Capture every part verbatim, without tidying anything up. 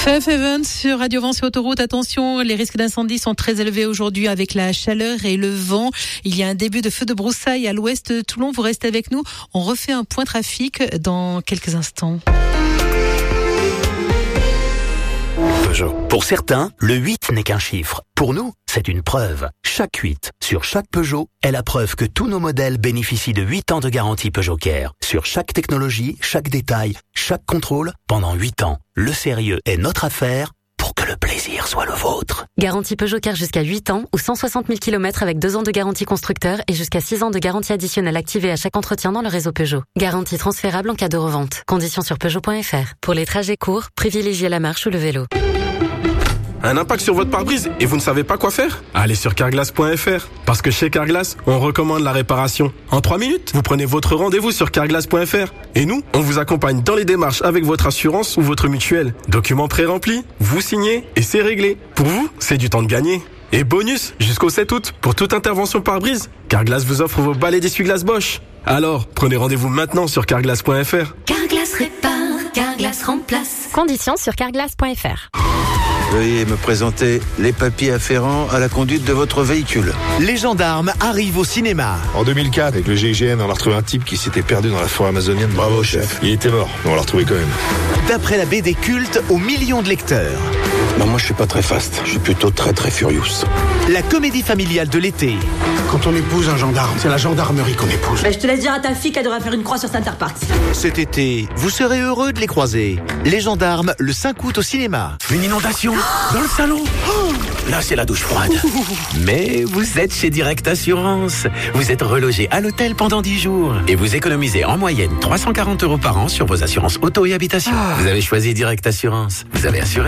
Faith Heaven sur Radio Vent sur Autoroute. Attention, les risques d'incendie sont très élevés aujourd'hui avec la chaleur et le vent. Il y a un début de feu de broussailles à l'ouest de Toulon. Vous restez avec nous. On refait un point trafic dans quelques instants. Peugeot. Pour certains, le huit n'est qu'un chiffre. Pour nous, c'est une preuve. Chaque huit sur chaque Peugeot est la preuve que tous nos modèles bénéficient de huit ans de garantie Peugeot Care. Sur chaque technologie, chaque détail, chaque contrôle, pendant huit ans. Le sérieux est notre affaire pour que le plaisir soit le vôtre. Garantie Peugeot Care jusqu'à huit ans ou cent soixante mille kilomètres avec deux ans de garantie constructeur et jusqu'à six ans de garantie additionnelle activée à chaque entretien dans le réseau Peugeot. Garantie transférable en cas de revente. Conditions sur Peugeot point F R. Pour les trajets courts, privilégiez la marche ou le vélo. Un impact sur votre pare-brise et vous ne savez pas quoi faire? Allez sur carglass point F R. Parce que chez Carglass, on recommande la réparation. En trois minutes, vous prenez votre rendez-vous sur carglass point F R. Et nous, on vous accompagne dans les démarches avec votre assurance ou votre mutuelle. Documents pré-remplis, vous signez et c'est réglé. Pour vous, c'est du temps de gagner. Et bonus, jusqu'au sept août, pour toute intervention pare-brise, Carglass vous offre vos balais d'essuie-glace Bosch. Alors, prenez rendez-vous maintenant sur carglass point F R. Carglass répare, Carglass remplace. Conditions sur carglass point F R. Veuillez me présenter les papiers afférents à la conduite de votre véhicule. Les gendarmes arrivent au cinéma. En deux mille quatre, avec le G I G N, on a retrouvé un type qui s'était perdu dans la forêt amazonienne. Bravo, chef. Il était mort, mais on l'a retrouvé quand même. D'après la B D culte aux millions de lecteurs. Non, moi je suis pas très fast, je suis plutôt très très furious. La comédie familiale de l'été. Quand on épouse un gendarme, c'est la gendarmerie qu'on épouse. Bah, je te laisse dire à ta fille qu'elle devrait faire une croix sur Center Park. Cet été, vous serez heureux de les croiser. Les gendarmes, le cinq août au cinéma. Une inondation dans le salon. Oh, là, c'est la douche froide. Mais vous êtes chez Direct Assurance. Vous êtes relogé à l'hôtel pendant dix jours. Et vous économisez en moyenne trois cent quarante euros par an sur vos assurances auto et habitation. Ah. Vous avez choisi Direct Assurance. Vous avez assuré.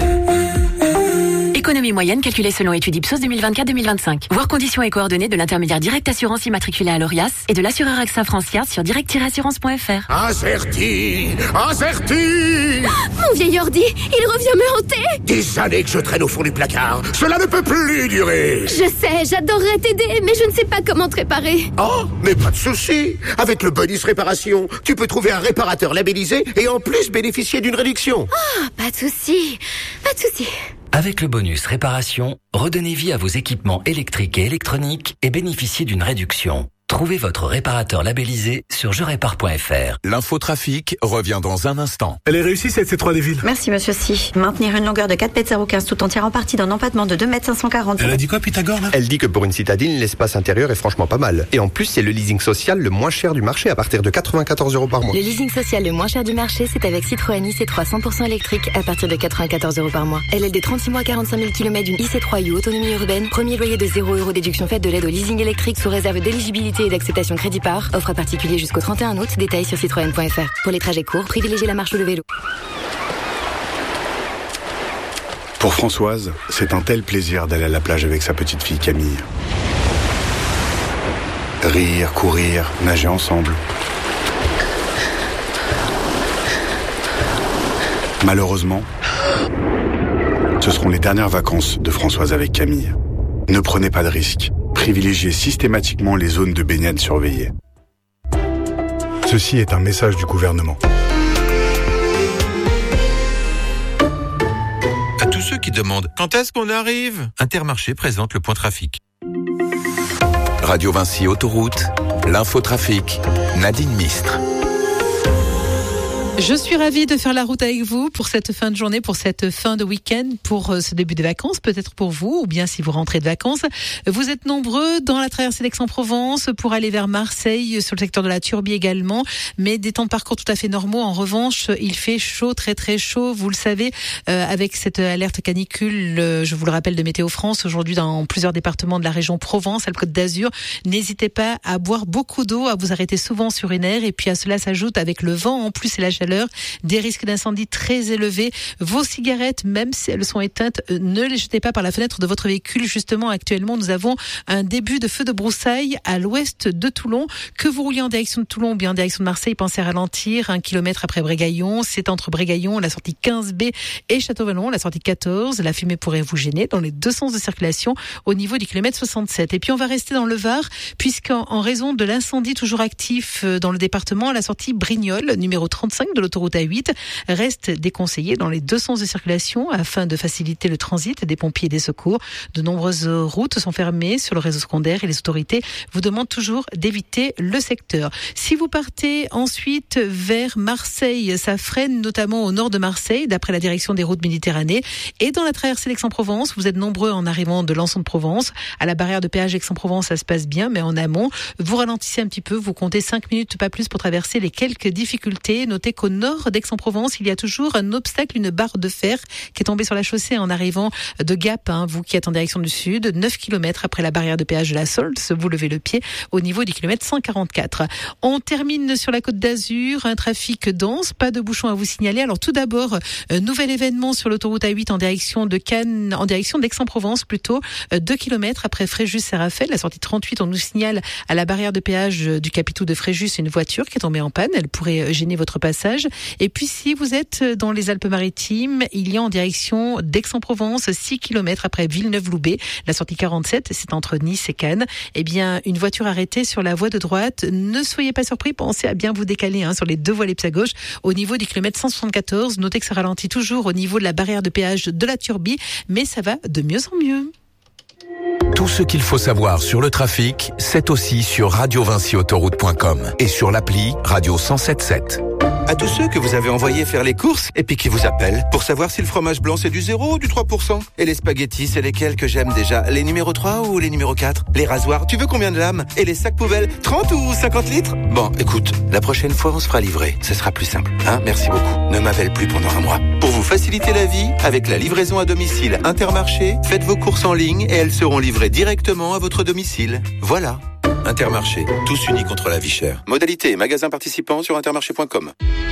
Économie moyenne calculée selon étude Ipsos deux mille vingt-quatre deux mille vingt-cinq. Voir conditions et coordonnées de l'intermédiaire Direct Assurance immatriculé à l'Orias et de l'assureur AXA Francia sur direct tiret assurance point F R. Acerti, Acerti. Mon vieil ordi, il revient me hanter. Des années que je traîne au fond du placard. Cela ne peut plus durer. Je sais, j'adorerais t'aider, mais je ne sais pas comment te réparer. Oh, mais pas de souci. Avec le bonus réparation, tu peux trouver un réparateur labellisé et en plus bénéficier d'une réduction. Ah, oh, pas de souci, pas de souci. Avec le bonus réparation, redonnez vie à vos équipements électriques et électroniques et bénéficiez d'une réduction. Trouvez votre réparateur labellisé sur je répare point F R. L'infotrafic revient dans un instant. Elle est réussie cette C trois des villes. Merci monsieur Si. Maintenir une longueur de quatre mètres zéro quinze tout entière en partie d'un empattement de deux mètres cinq cent quarante. Elle a dit quoi Pythagore là? Elle dit que pour une citadine, l'espace intérieur est franchement pas mal. Et en plus, c'est le leasing social le moins cher du marché à partir de quatre-vingt-quatorze euros par mois. Le leasing social le moins cher du marché, c'est avec Citroën I C trois cent pour cent électrique à partir de quatre-vingt-quatorze euros par mois. L L D trente-six mois, quarante-cinq mille kilomètres d'une I C trois U autonomie urbaine. Premier loyer de zéro euros déduction faite de l'aide au leasing électrique sous réserve d'éligibilité et d'acceptation crédit par. Offre à particulier jusqu'au trente et un août. Détails sur citroën point F R. Pour les trajets courts, privilégiez la marche ou le vélo. Pour Françoise, c'est un tel plaisir d'aller à la plage avec sa petite fille Camille. Rire, courir, nager ensemble. Malheureusement, ce seront les dernières vacances de Françoise avec Camille. Ne prenez pas de risques. Privilégiez systématiquement les zones de baignade surveillées. Ceci est un message du gouvernement. À tous ceux qui demandent quand est-ce qu'on arrive, Intermarché présente le point trafic. Radio Vinci Autoroute, l'infotrafic, Nadine Mistre. Je suis ravie de faire la route avec vous pour cette fin de journée, pour cette fin de week-end, pour ce début de vacances, peut-être pour vous, ou bien si vous rentrez de vacances. Vous êtes nombreux dans la traversée d'Aix-en-Provence pour aller vers Marseille, sur le secteur de la Turbie également, mais des temps de parcours tout à fait normaux. En revanche, il fait chaud, très très chaud, vous le savez, euh, avec cette alerte canicule, euh, je vous le rappelle, de Météo France, aujourd'hui dans plusieurs départements de la région Provence, Alpes-Côte d'Azur. N'hésitez pas à boire beaucoup d'eau, à vous arrêter souvent sur une aire, et puis à cela s'ajoute, avec le vent en plus et la chaleur, des risques d'incendie très élevés. Vos cigarettes, même si elles sont éteintes, ne les jetez pas par la fenêtre de votre véhicule. Justement, actuellement, nous avons un début de feu de broussailles à l'ouest de Toulon. Que vous rouliez en direction de Toulon ou bien en direction de Marseille, pensez à ralentir. Un kilomètre après Brégaillon, c'est entre Brégaillon, la sortie quinze B, et Château-Vallon, la sortie quatorze. La fumée pourrait vous gêner dans les deux sens de circulation au niveau du kilomètre soixante-sept. Et puis, on va rester dans le Var, puisqu'en en raison de l'incendie toujours actif dans le département, à la sortie Brignoles, numéro trente-cinq de l'autoroute A huit reste déconseillé dans les deux sens de circulation afin de faciliter le transit des pompiers et des secours. De nombreuses routes sont fermées sur le réseau secondaire et les autorités vous demandent toujours d'éviter le secteur. Si vous partez ensuite vers Marseille, ça freine notamment au nord de Marseille, d'après la direction des routes Méditerranée. Et dans la traversée d'Aix-en-Provence, vous êtes nombreux en arrivant de Lançon de Provence. À la barrière de péage Aix-en-Provence, ça se passe bien, mais en amont, vous ralentissez un petit peu, vous comptez cinq minutes, pas plus, pour traverser les quelques difficultés. Notez qu'au nord d'Aix-en-Provence, il y a toujours un obstacle, une barre de fer qui est tombée sur la chaussée en arrivant de Gap, hein, vous qui êtes en direction du sud, neuf kilomètres après la barrière de péage de la Solte, vous levez le pied au niveau du kilomètre cent quarante-quatre. On termine sur la Côte d'Azur, un trafic dense, pas de bouchons à vous signaler. Alors tout d'abord, un nouvel événement sur l'autoroute A huit en direction de Cannes, en direction d'Aix-en-Provence plutôt, deux kilomètres après Fréjus-Saint-Raphaël, la sortie trente-huit, on nous signale à la barrière de péage du Capitou de Fréjus une voiture qui est tombée en panne, elle pourrait gêner votre passage. Et puis si vous êtes dans les Alpes-Maritimes, il y a en direction d'Aix-en-Provence six kilomètres après Villeneuve-Loubet, la sortie quarante-sept, c'est entre Nice et Cannes. Eh bien, une voiture arrêtée sur la voie de droite. Ne soyez pas surpris, pensez à bien vous décaler hein, sur les deux voies les plus à gauche au niveau du kilomètre cent soixante-quatorze. Notez que ça ralentit toujours au niveau de la barrière de péage de la Turbie, mais ça va de mieux en mieux. Tout ce qu'il faut savoir sur le trafic, c'est aussi sur radio vinci autoroute point com et sur l'appli Radio cent sept sept. À tous ceux que vous avez envoyés faire les courses et puis qui vous appellent pour savoir si le fromage blanc c'est du zéro ou du trois pour cent. Et les spaghettis, c'est lesquels que j'aime déjà? Les numéros trois ou les numéros quatre? Les rasoirs, tu veux combien de lames? Et les sacs poubelles, trente ou cinquante litres? Bon, écoute, la prochaine fois on se fera livrer. Ce sera plus simple, hein? Merci beaucoup. Ne m'appelle plus pendant un mois. Pour vous faciliter la vie, avec la livraison à domicile Intermarché, faites vos courses en ligne et elles seront livrées directement à votre domicile. Voilà. Intermarché, tous unis contre la vie chère. Modalité et magasin participants sur intermarché point com.